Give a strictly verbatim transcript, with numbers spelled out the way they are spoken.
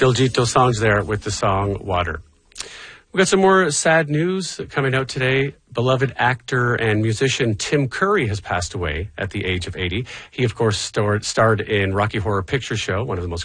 Diljit Dosanjh there with the song Water. We've got some more sad news coming out today. Beloved actor and musician Tim Curry has passed away at the age of eighty. He, of course, starred, starred in Rocky Horror Picture Show, one of the most